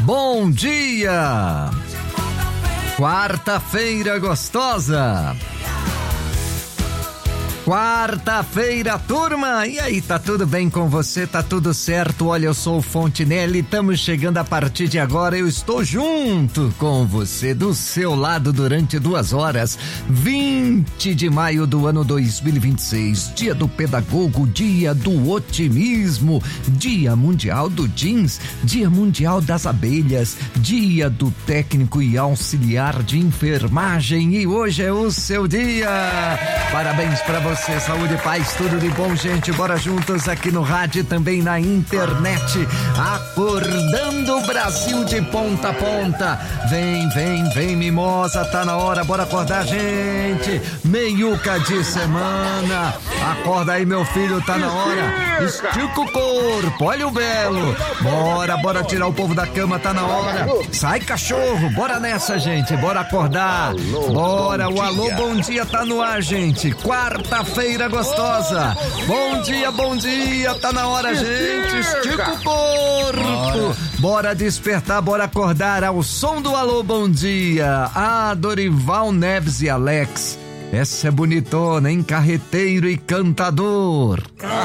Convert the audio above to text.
Bom dia! Quarta-feira gostosa! Quarta-feira, turma! E aí, tá tudo bem com você? Tá tudo certo? Olha, eu sou o Fontinelli, estamos chegando a partir de agora, eu estou junto com você, do seu lado durante 2 horas, 20 de maio do ano 2026, dia do pedagogo, dia do otimismo, dia mundial do jeans, dia mundial das abelhas, dia do técnico e auxiliar de enfermagem, e hoje é o seu dia! Parabéns pra você, saúde, paz, tudo de bom, gente. Bora juntos aqui no rádio e também na internet, acordando o Brasil de ponta a ponta. Vem, mimosa, tá na hora, bora acordar, gente. Meiuca de semana, acorda aí, meu filho, tá na hora. Estica o corpo, olha o belo. Bora tirar o povo da cama, tá na hora. Sai, cachorro, bora nessa, gente, bora acordar. Bora, o alô, bom dia tá no ar, gente. Quarta-feira gostosa. Bom dia, tá na hora, gente. Estica o corpo. Bora despertar, bora acordar ao som do alô, bom dia. Dorival Neves e Alex. Essa é bonitona, hein? Carreteiro e cantador.